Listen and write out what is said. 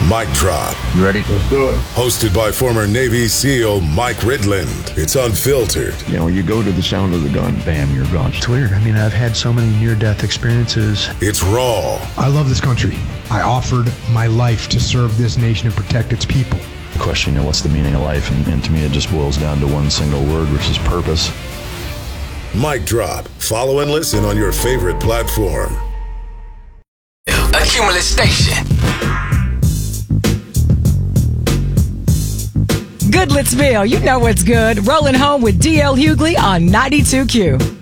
Mic Drop. You ready? Let's do it. Hosted by former Navy SEAL Mike Ridland. It's unfiltered. You know, you go to the sound of the gun, bam, you're gone. It's weird. I mean, I've had so many near-death experiences. It's raw. I love this country. I offered my life to serve this nation and protect its people. The question, you know, what's the meaning of life? And to me, it just boils down to one single word, which is purpose. Mic Drop. Follow and listen on your favorite platform. A Cumulus station. Goodlettsville, you know what's good. Rolling home with DL Hughley on 92Q.